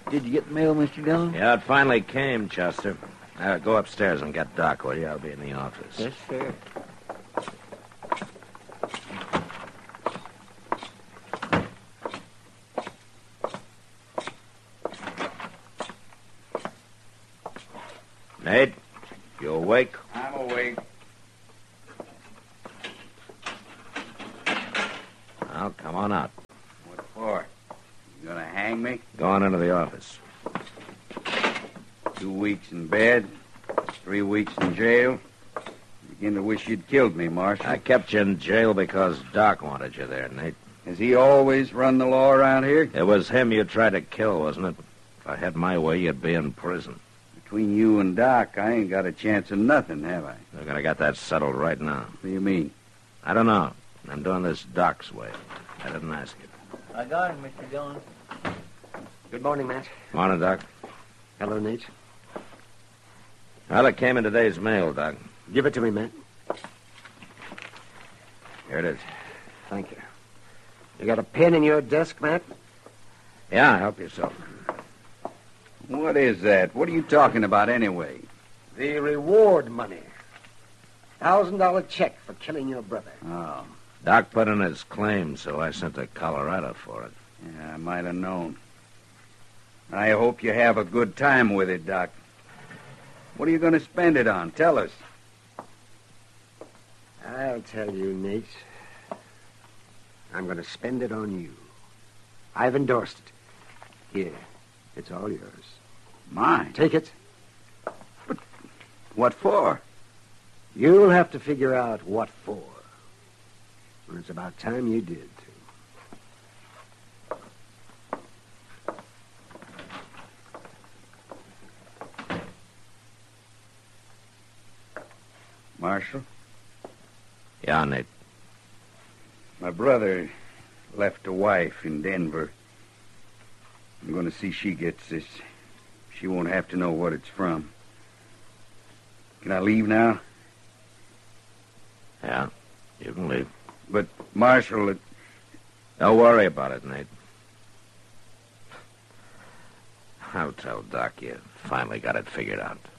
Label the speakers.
Speaker 1: Did you get the mail, Mr. Dillon?
Speaker 2: Yeah, it finally came, Chester. Go upstairs and get Doc, will you? I'll be in the office.
Speaker 1: Yes, sir.
Speaker 2: Nate, you awake?
Speaker 3: I'm awake.
Speaker 2: Well, come on out.
Speaker 3: What for? You gonna hang me?
Speaker 2: Go on into the office.
Speaker 3: 2 weeks in bed, 3 weeks in jail. Begin to wish you'd killed me, Marshal.
Speaker 2: I kept you in jail because Doc wanted you there, Nate.
Speaker 3: Has he always run the law around here?
Speaker 2: It was him you tried to kill, wasn't it? If I had my way, you'd be in prison.
Speaker 3: Between you and Doc, I ain't got a chance of nothing, have I?
Speaker 2: They're going to get that settled right now.
Speaker 3: What do you mean?
Speaker 2: I don't know. I'm doing this Doc's way. I didn't ask you.
Speaker 1: I got him, Mr. Dillon.
Speaker 4: Good morning, Matt.
Speaker 2: Morning, Doc.
Speaker 4: Hello, Nate.
Speaker 2: Well, it came in today's mail, Doc.
Speaker 4: Give it to me, Matt.
Speaker 2: Here it is.
Speaker 4: Thank you. You got a pen in your desk, Matt?
Speaker 2: Yeah, help yourself.
Speaker 3: What is that? What are you talking about anyway?
Speaker 4: The reward money. $1,000 check for killing your brother.
Speaker 3: Oh,
Speaker 2: Doc put in his claim, so I sent to Colorado for it.
Speaker 3: yeah, I might have known. I hope you have a good time with it, Doc. What are you going to spend it on? Tell us.
Speaker 4: I'll tell you, Nate. I'm going to spend it on you. I've endorsed it. Here, it's all yours.
Speaker 3: Mine?
Speaker 4: Take it.
Speaker 3: What for?
Speaker 4: You'll have to figure out what for. Well, it's about time you did, too.
Speaker 3: Marshal?
Speaker 2: Yeah, Nate.
Speaker 3: My brother left a wife in Denver. I'm going to see she gets this. She won't have to know what it's from. Can I leave now?
Speaker 2: Yeah, you can leave.
Speaker 3: But, Marshal,
Speaker 2: Don't worry about it, Nate. I'll tell Doc you finally got it figured out.